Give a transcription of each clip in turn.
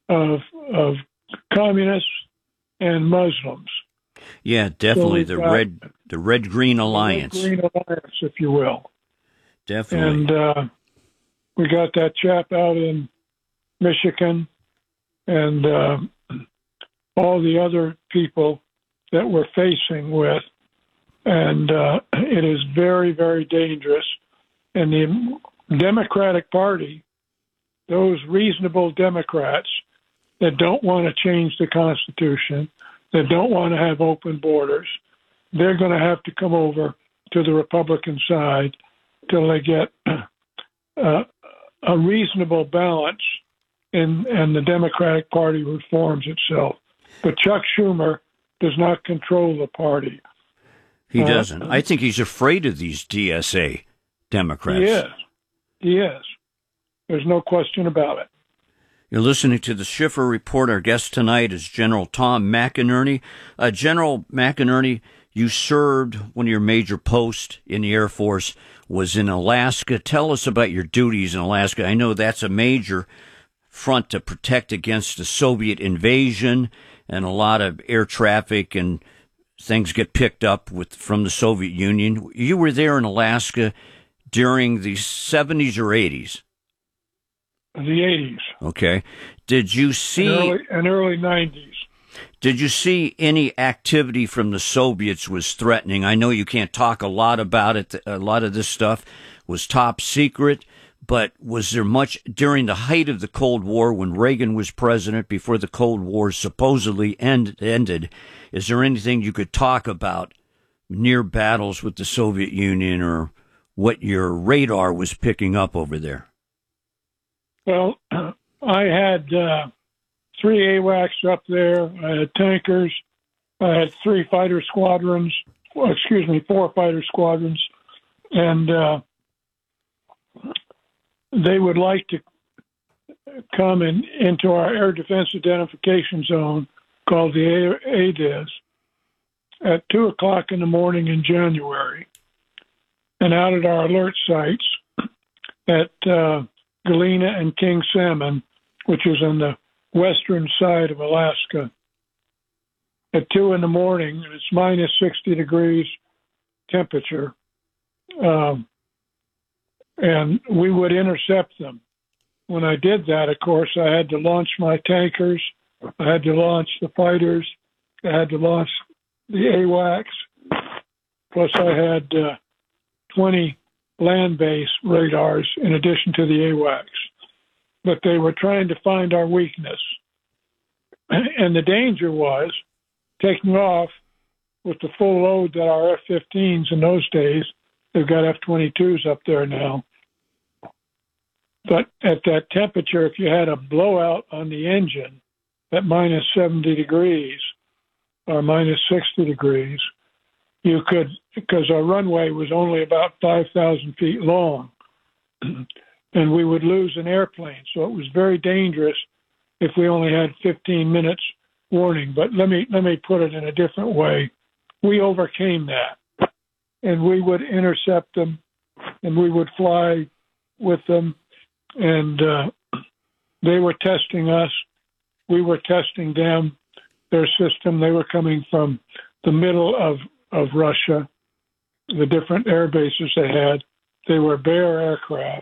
of communists and Muslims. Yeah, definitely So the red green alliance. The Red Green Alliance, if you will. Definitely. And we got that chap out in Michigan, and all the other people that we're facing with. And it is very, very dangerous. And the Democratic Party, those reasonable Democrats that don't want to change the Constitution, that don't want to have open borders, they're going to have to come over to the Republican side till they get a reasonable balance and the Democratic Party reforms itself. But Chuck Schumer does not control the party. He doesn't. I think he's afraid of these DSA Democrats. He is. There's no question about it. You're listening to the Schiffer Report. Our guest tonight is General Tom McInerney. General McInerney, you served, one of your major posts in the Air Force was in Alaska. Tell us about your duties in Alaska. I know that's a major front to protect against the Soviet invasion, and a lot of air traffic and things get picked up from the Soviet Union. You were there in Alaska during the 70s or 80s? The 80s. Okay. Did you see... early 90s. Did you see any activity from the Soviets was threatening? I know you can't talk a lot about it. A lot of this stuff was top secret, but was there much during the height of the Cold War when Reagan was president, before the Cold War supposedly ended? Is there anything you could talk about near battles with the Soviet Union or what your radar was picking up over there? Well, I had 3 AWACS up there. I had tankers. I had 4 fighter squadrons, and they would like to come into our air defense identification zone called the ADIZ at 2 o'clock in the morning in January, and out at our alert sites at Galena and King Salmon, which is on the western side of Alaska, at 2 in the morning, and it's minus 60 degrees temperature. And we would intercept them. When I did that, of course, I had to launch my tankers, I had to launch the fighters, I had to launch the AWACS, plus I had 20 land-based radars in addition to the AWACS. But they were trying to find our weakness. And the danger was taking off with the full load that our F-15s in those days, they've got F-22s up there now. But at that temperature, if you had a blowout on the engine at minus 70 degrees or minus 60 degrees, you could, because our runway was only about 5,000 feet long, and we would lose an airplane. So it was very dangerous if we only had 15 minutes warning. But let me put it in a different way. We overcame that, and we would intercept them, and we would fly with them, and they were testing us. We were testing them, their system. They were coming from the middle of Russia, the different air bases they had. They were Bear aircraft.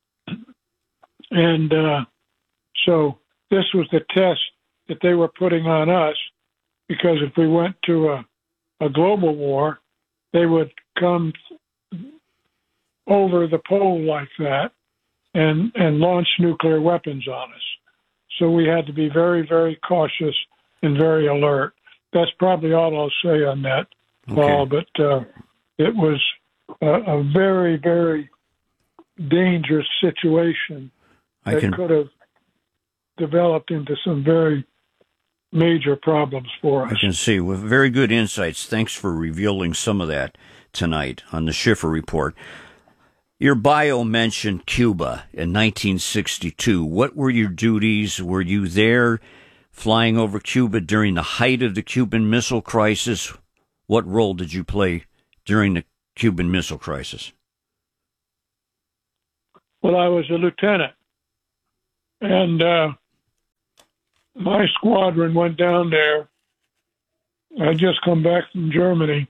And so this was the test that they were putting on us, because if we went to a global war, they would come over the pole like that and launch nuclear weapons on us. So we had to be very, very cautious and very alert. That's probably all I'll say on that, Paul, but it was a very, very dangerous situation that could have developed into some very major problems for us. I can see. With very good insights. Thanks for revealing some of that tonight on the Schiffer Report. Your bio mentioned Cuba in 1962. What were your duties? Were you there flying over Cuba during the height of the Cuban Missile Crisis? What role did you play during the Cuban Missile Crisis? Well, I was a lieutenant, and my squadron went down there. I'd just come back from Germany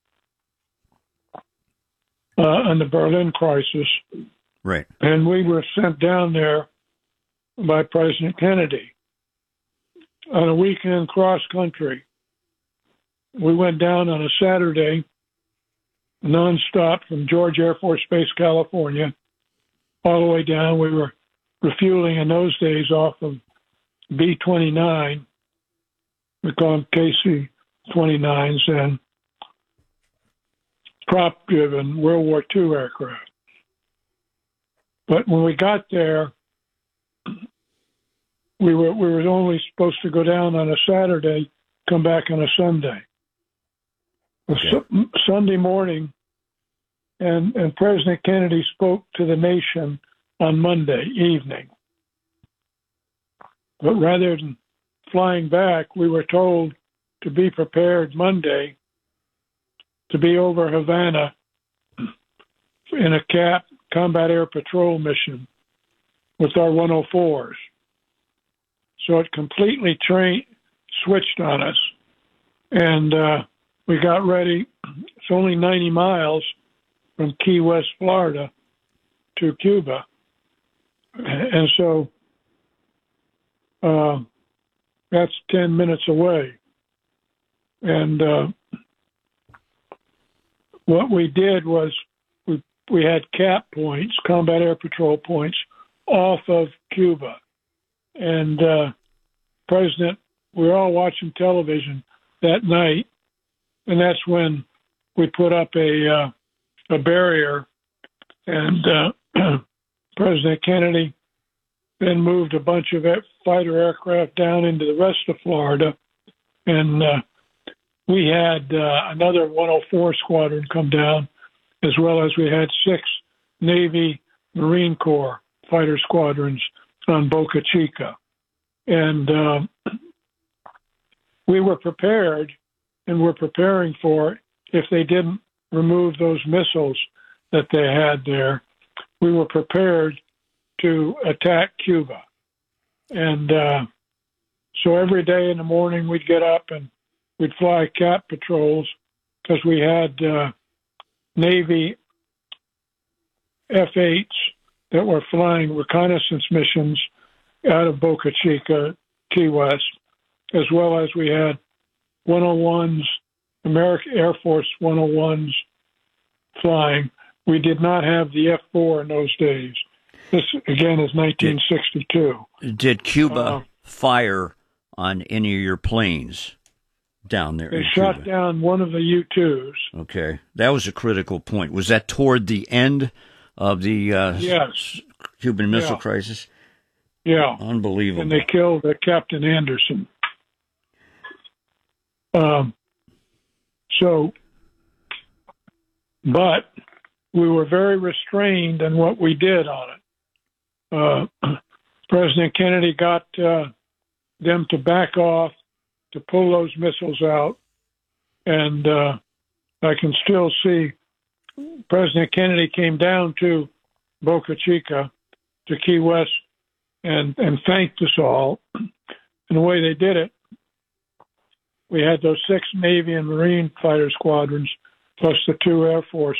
on the Berlin crisis. Right. And we were sent down there by President Kennedy on a weekend cross country. We went down on a Saturday, nonstop from George Air Force Base, California, all the way down. We were refueling in those days off of B-29. We call them KC-29s, and prop-driven World War II aircraft. But when we got there, we were only supposed to go down on a Saturday, come back on a Sunday. Okay. Sunday morning, and President Kennedy spoke to the nation on Monday evening. But rather than flying back, we were told to be prepared Monday to be over Havana in a CAP, Combat Air Patrol mission, with our 104s. So it completely switched on us. And we got ready. It's only 90 miles from Key West, Florida to Cuba. And so that's 10 minutes away. And what we did was we had CAP points, Combat Air Patrol points, off of Cuba. And we were all watching television that night, and that's when we put up a barrier, and President Kennedy then moved a bunch of fighter aircraft down into the rest of Florida, and we had another 104 squadron come down, as well as we had 6 Navy Marine Corps fighter squadrons on Boca Chica. And we were prepared, and we're preparing for, if they didn't remove those missiles that they had there, we were prepared to attack Cuba. And so every day in the morning we'd get up and we'd fly CAP patrols, because we had Navy F-8s that were flying reconnaissance missions out of Boca Chica, Key West, as well as we had 101s, American Air Force 101s flying. We did not have the F-4 in those days. This, again, is 1962. Did Cuba fire on any of your planes down there? They shot Cuba? Down one of the U-2s. Okay. That was a critical point. Was that toward the end of the yes. Cuban Missile Crisis? Yeah. Unbelievable. And they killed Captain Anderson. But we were very restrained in what we did on it. President Kennedy got them to back off, to pull those missiles out, and I can still see President Kennedy came down to Boca Chica, to Key West, and thanked us all. And the way they did it, we had those 6 Navy and Marine fighter squadrons, plus the 2 Air Force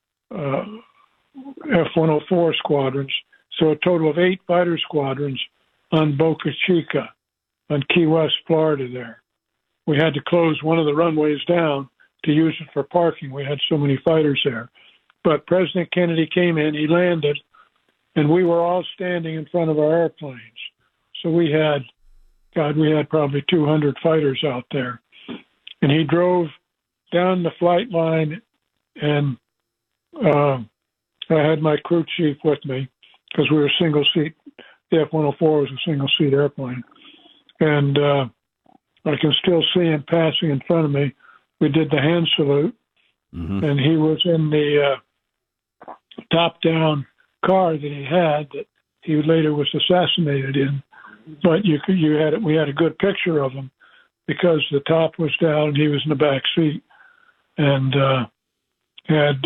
F-104 squadrons. So a total of 8 fighter squadrons on Boca Chica, on Key West, Florida there. We had to close one of the runways down to use it for parking. We had so many fighters there. But President Kennedy came in, he landed, and we were all standing in front of our airplanes. So we had probably 200 fighters out there. And he drove down the flight line, and I had my crew chief with me, because we were single seat. The F-104 was a single seat airplane. And I can still see him passing in front of me. We did the hand salute, and he was in the top-down car that he had that he later was assassinated in. But we had a good picture of him, because the top was down and he was in the back seat, and had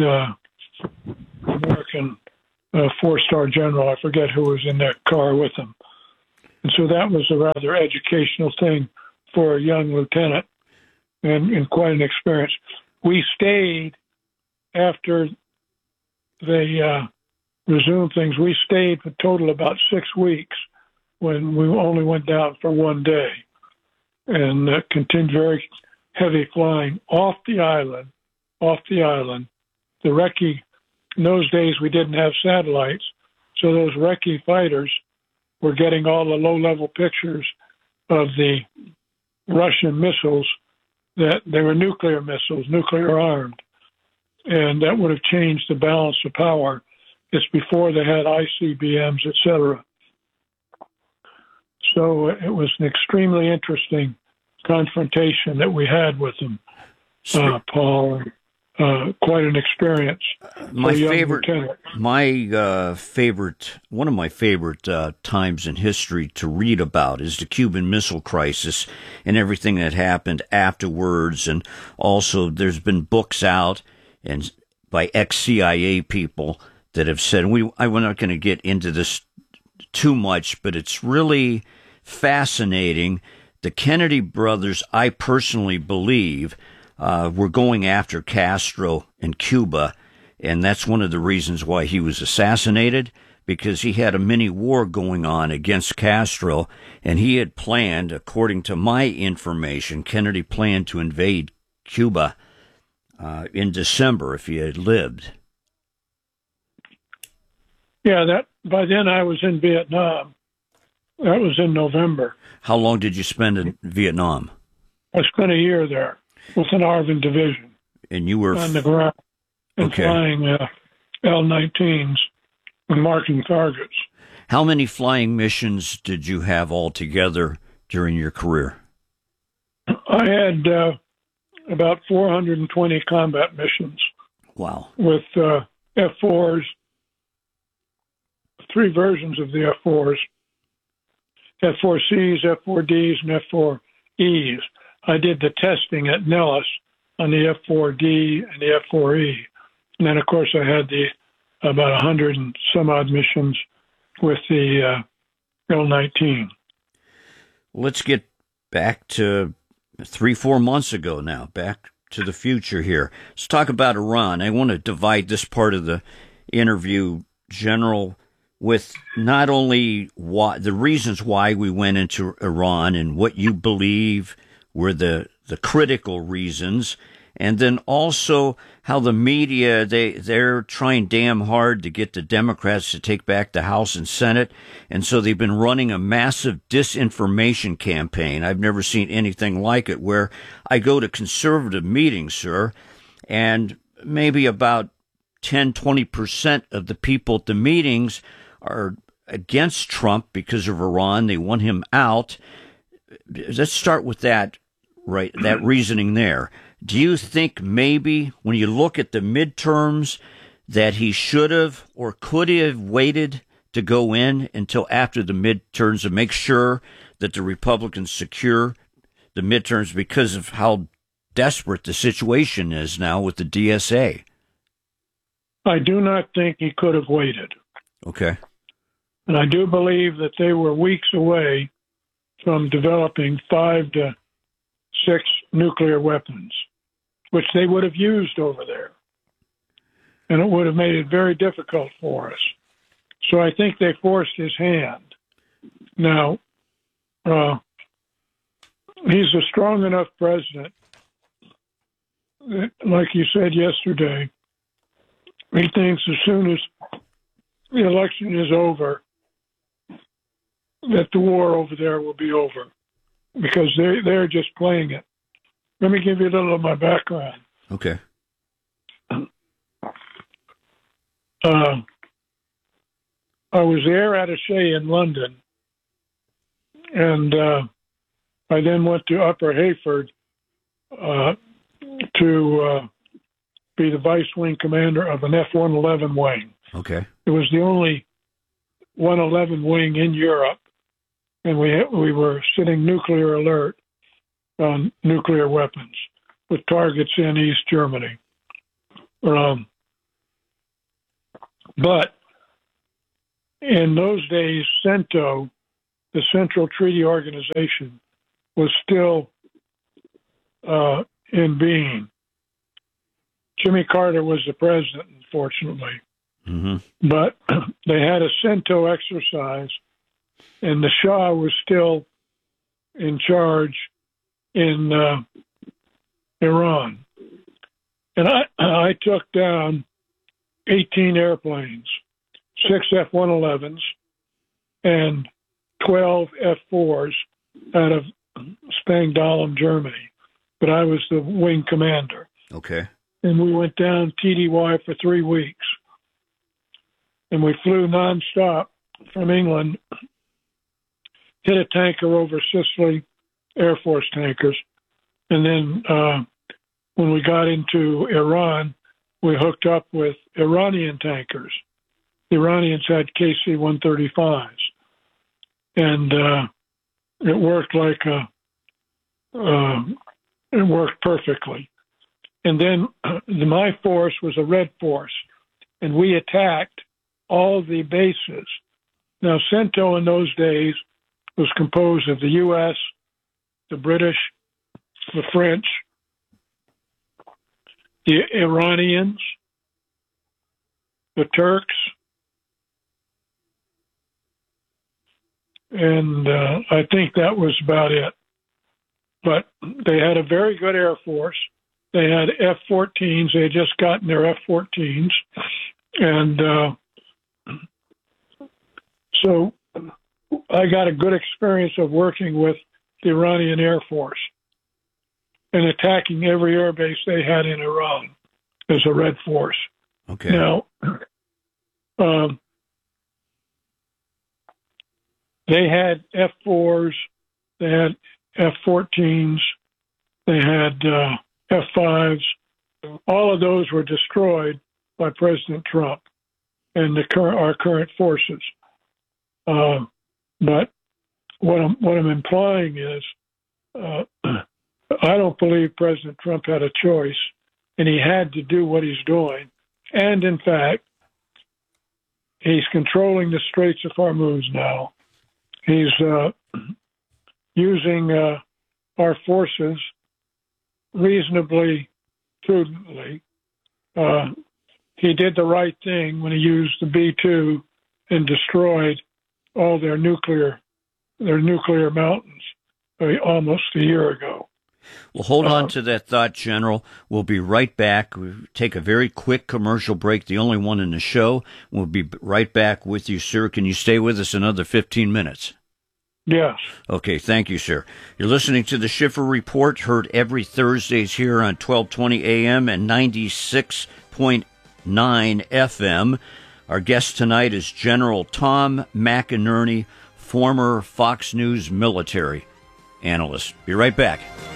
American 4-star general, I forget who was in that car with him. And so that was a rather educational thing for a young lieutenant and quite an experience. We stayed after they resumed things. We stayed for total about 6 weeks when we only went down for one day and continued very heavy flying off the island. The Recce, in those days we didn't have satellites, so those Recce fighters were getting all the low-level pictures of the Russian missiles, that they were nuclear missiles, nuclear armed, and that would have changed the balance of power. It's before they had ICBMs, etc. So it was an extremely interesting confrontation that we had with them, Paul. Quite an experience. One of my favorite times in history to read about is the Cuban Missile Crisis and everything that happened afterwards. And also, there's been books out and by ex-CIA people that have said, we're not going to get into this too much, but it's really fascinating. The Kennedy brothers, I personally believe, were going after Castro in Cuba, and that's one of the reasons why he was assassinated, because he had a mini war going on against Castro, and he had planned, according to my information, Kennedy planned to invade Cuba in December if he had lived. Yeah, by then I was in Vietnam. That was in November. How long did you spend in Vietnam? I spent a year there with an ARVN division. And you were on the ground and flying L-19s and marking targets. How many flying missions did you have altogether during your career? I had about 420 combat missions. Wow. With F-4s, 3 versions of the F-4s, F-4Cs, F-4Ds, and F-4Es. I did the testing at Nellis on the F-4D and the F-4E. And then, of course, I had about 100 and some odd missions with the L-19. Let's get back to 3-4 months ago now, back to the future here. Let's talk about Iran. I want to divide this part of the interview, General, with not only the reasons why we went into Iran and what you believe were the critical reasons, and then also how the media, they're trying damn hard to get the Democrats to take back the House and Senate, and so they've been running a massive disinformation campaign. I've never seen anything like it, where I go to conservative meetings, sir, and maybe about 10-20% of the people at the meetings are against Trump because of Iran. They want him out. Let's start with that, right? That reasoning there. Do you think maybe when you look at the midterms that he should have or could have waited to go in until after the midterms to make sure that the Republicans secure the midterms because of how desperate the situation is now with the DSA? I do not think he could have waited. Okay. And I do believe that they were weeks away from developing 5 to 6 nuclear weapons, which they would have used over there. And it would have made it very difficult for us. So I think they forced his hand. Now, he's a strong enough president that, like you said yesterday, he thinks as soon as the election is over, that the war over there will be over, because they're just playing it. Let me give you a little of my background. Okay. I was air attaché in London, and I then went to Upper Heyford to be the vice wing commander of an F-111 wing. Okay. It was the only 111 wing in Europe, and we were sitting nuclear alert on nuclear weapons with targets in East Germany. But in those days, CENTO the Central Treaty Organization was still in being. Jimmy Carter was the president, unfortunately. Mm-hmm. But they had a CENTO exercise, and the Shah was still in charge in Iran. And I took down 18 airplanes, 6 F-111s, and 12 F-4s out of Spangdahlem, Germany. But I was the wing commander. Okay. And we went down TDY for 3 weeks. And we flew nonstop from England, hit a tanker over Sicily, Air Force tankers. And then when we got into Iran, we hooked up with Iranian tankers. The Iranians had KC-135s. And it worked it worked perfectly. And then my force was a red force, and we attacked all the bases. Now, CENTO in those days was composed of the U.S., the British, the French, the Iranians, the Turks, and I think that was about it. But they had a very good Air Force. They had F-14s. They had just gotten their F-14s. And so I got a good experience of working with the Iranian Air Force and attacking every air base they had in Iran as a Red Force. Okay. Now, they had F-4s, they had F-14s, they had F-5s. All of those were destroyed by President Trump and our current forces. But what I'm implying is I don't believe President Trump had a choice, and he had to do what he's doing. And in fact, he's controlling the Straits of Hormuz now. He's using our forces reasonably prudently. He did the right thing when he used the B-2 and destroyed all their nuclear mountains almost a year ago. Well, hold on to that thought, General. We'll be right back. We'll take a very quick commercial break, the only one in the show. We'll be right back with you, sir. Can you stay with us another 15 minutes? Yes. Okay, thank you, sir. You're listening to the Schiffer Report, heard every Thursdays here on 1220 AM and 96.9 FM. Our guest tonight is General Tom McInerney, former Fox News military analyst. Be right back.